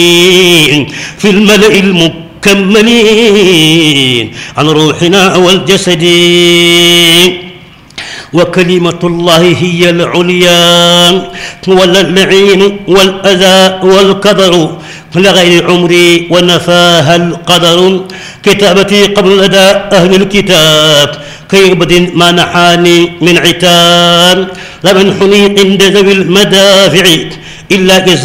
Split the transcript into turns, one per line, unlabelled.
في الملأ المكملين عن روحنا والجسد. وكلمة الله هي العليا ولا اللعين والأذى والكدر لغير عمري ونفاها القدر. كتابتي قبل لدى أهل الكتاب كيبد ما نحاني من عتاب. لمنحني عند ذوي المدافع إلا